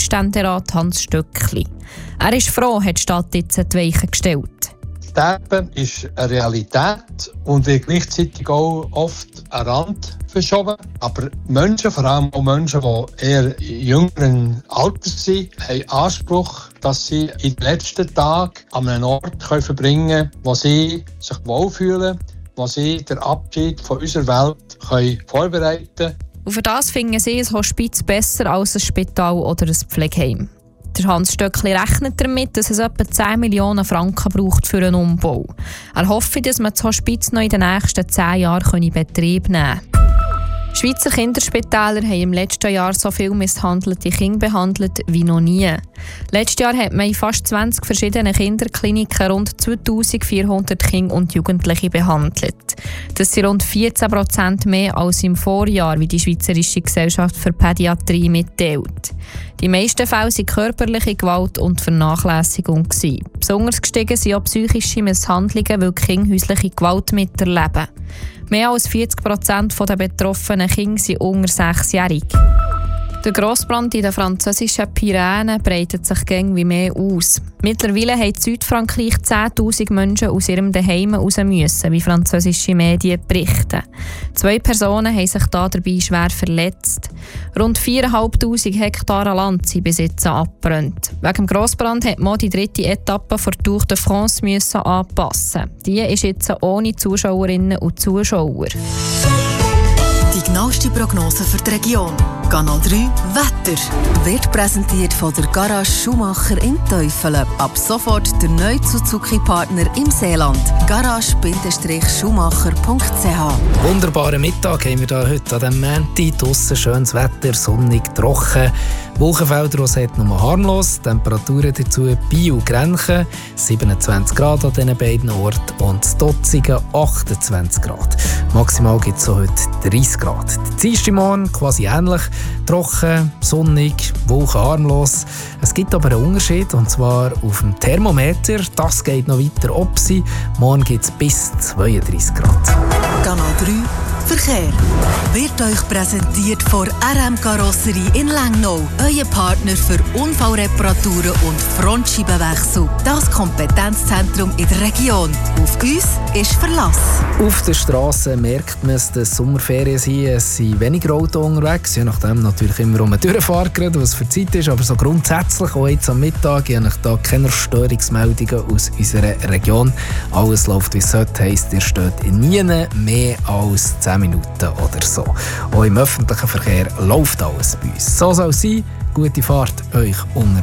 Stadtständerat Hans Stöckli. Er ist froh, hat die Stadt jetzt die Weichen gestellt. Sterben ist eine Realität und wird gleichzeitig auch oft an den Rand verschoben. Aber Menschen, vor allem auch Menschen, die eher jüngeren Alters sind, haben Anspruch, dass sie in den letzten Tagen an einem Ort verbringen können, wo sie sich wohlfühlen, wo sie den Abschied von unserer Welt vorbereiten können. Und für das finden sie ein Hospiz besser als ein Spital oder ein Pflegeheim. Der Hans Stöckli rechnet damit, dass es etwa 10 Millionen Franken braucht für einen Umbau. Er hofft, dass man das Hospiz noch in den nächsten 10 Jahren in Betrieb nehmen kann. Schweizer Kinderspitäler haben im letzten Jahr so viele misshandelte Kinder behandelt wie noch nie. Letztes Jahr hat man in fast 20 verschiedenen Kinderkliniken rund 2400 Kinder und Jugendliche behandelt. Das sind rund 14% mehr als im Vorjahr, wie die Schweizerische Gesellschaft für Pädiatrie mitteilt. Die meisten Fälle waren körperliche Gewalt und Vernachlässigung. Besonders gestiegen sind auch psychische Misshandlungen, weil die Kinder häusliche Gewalt miterleben. Mehr als 40% der betroffenen Kinder sind unter 6-jährig. Der Grossbrand in den französischen Pyrenäen breitet sich gäng wie mehr aus. Mittlerweile haben in Südfrankreich 10'000 Menschen aus ihrem Zuhause raus müssen, wie französische Medien berichten. 2 Personen haben sich dabei schwer verletzt. Rund 4'500 Hektar Land sind bis jetzt abgebrannt. Wegen dem Grossbrand hat man die 3. Etappe der Tour de France müssen anpassen. Die ist jetzt ohne Zuschauerinnen und Zuschauer. Die genaueste Prognose für die Region. Kanal 3 Wetter wird präsentiert von der Garage Schumacher in Teufelen. Ab sofort der neue Suzuki-Partner im Seeland. garage-schumacher.ch. Wunderbaren Mittag haben wir hier heute an diesem Montag. Draussen schönes Wetter, sonnig, trocken. Wolkenfelder hat nur harmlos. Temperaturen dazu Biel-Grenchen 27 Grad an diesen beiden Orten und Dotzigen 28 Grad. Maximal gibt es heute 30 Grad. Der Dienstagmorgen quasi ähnlich. Trocken, sonnig, Wolken harmlos. Es gibt aber einen Unterschied, und zwar auf dem Thermometer. Das geht noch weiter ob sie. Morgen gibt es bis 32 Grad. Kanal 3 Verkehr wird euch präsentiert von RM Karosserie in Lengnau. Euer Partner für Unfallreparaturen und Frontscheibenwechsel. Das Kompetenzzentrum in der Region. Auf uns ist Verlass. Auf der Straße merkt man es, dass Sommerferien sind. Es sind weniger Autos unterwegs, je nachdem natürlich immer um eine Durchfahrt, was für Zeit ist. Aber so grundsätzlich, auch jetzt am Mittag, habe ich da keine Störungsmeldungen aus unserer Region. Alles läuft wie es sollte, heisst, ihr steht nie mehr als 10 Minuten oder so. Auch im öffentlichen Verkehr läuft alles bei uns. So soll es sein. Gute Fahrt euch unter